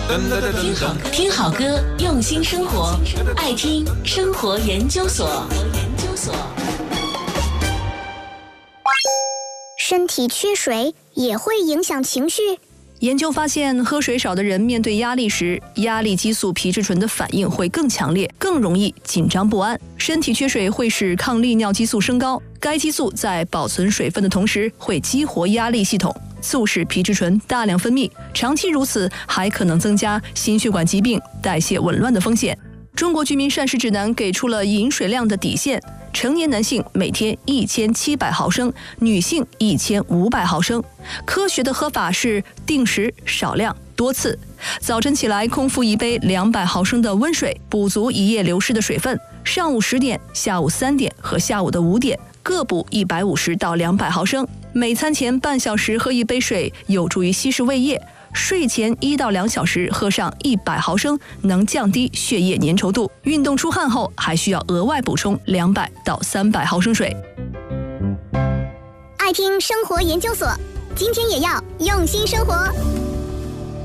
听好歌，用心生活，爱听生活研究所。 身体缺水也会影响情绪。 研究发现，喝水少的人面对压力时，压力激素皮质醇的反应会更强烈，更容易紧张不安。身体缺水会使抗利尿激素升高，该激素在保存水分的同时，会激活压力系统，促使皮质醇大量分泌。长期如此，还可能增加心血管疾病、代谢紊乱的风险。中国居民膳食指南给出了饮水量的底线，成年男性每天1700毫升，女性1500毫升。科学的喝法是定时、少量、多次。早晨起来空腹一杯200毫升的温水，补足一夜流失的水分。上午10点、下午3点和下午的5点各补150到200毫升。每餐前半小时喝一杯水，有助于稀释胃液。睡前1到2小时喝上100毫升，能降低血液粘稠度。运动出汗后，还需要额外补充200到300毫升水。 爱听生活研究所，今天也要用心生活。